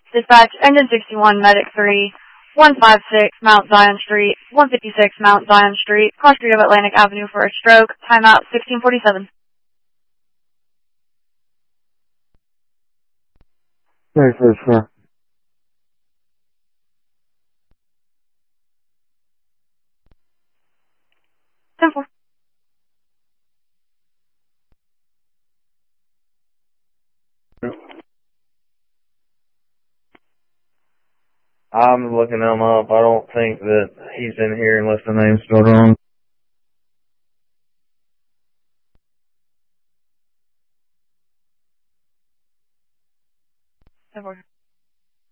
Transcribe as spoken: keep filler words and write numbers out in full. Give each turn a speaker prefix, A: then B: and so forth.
A: Dispatch, engine sixty-one, medic three, one fifty-six Mount Zion Street, one fifty-six Mount Zion Street, cross street of Atlantic Avenue for a stroke, timeout sixteen forty-seven.
B: Very first, sir.
A: ten four.
B: I'm looking him up. I don't think that he's in here unless the name's spelled wrong.